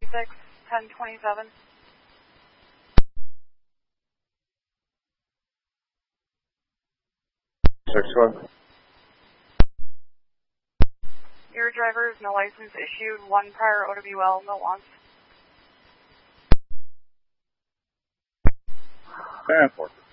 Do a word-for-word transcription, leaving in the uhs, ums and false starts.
six, ten twenty-seven. six one. Your driver is no license issued, one prior O W L, no wants. And four.